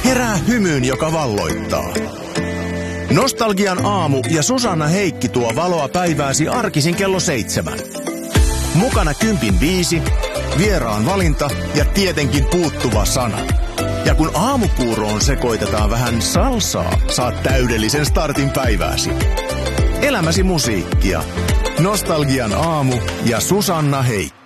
Herää hymyyn, joka valloittaa. Nostalgian aamu ja Susanna Heikki tuo valoa päivääsi arkisin kello 7. Mukana 10.5, vieraan valinta ja tietenkin puuttuva sana. Ja kun aamupuuroon sekoitetaan vähän salsaa, saat täydellisen startin päivääsi. Elämäsi musiikkia. Nostalgian aamu ja Susanna Heikki.